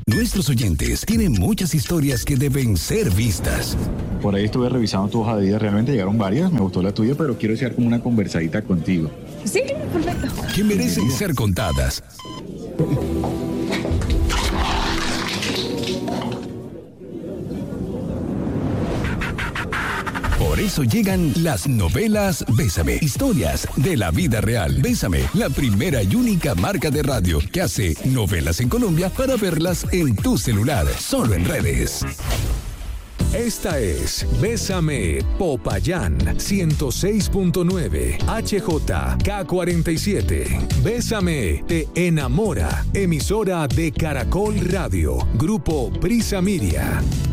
Nuestros oyentes tienen muchas historias que deben ser vistas. Por ahí estuve revisando tu hoja de vida, realmente llegaron varias, me gustó la tuya, pero quiero hacer como una conversadita contigo. Sí, perfecto. Que merecen ser contadas. Por eso llegan las novelas Bésame, historias de la vida real. Bésame, la primera y única marca de radio que hace novelas en Colombia para verlas en tu celular, solo en redes. Esta es Bésame Popayán 106.9 HJK47. Bésame te enamora. Emisora de Caracol Radio. Grupo Prisa Miria.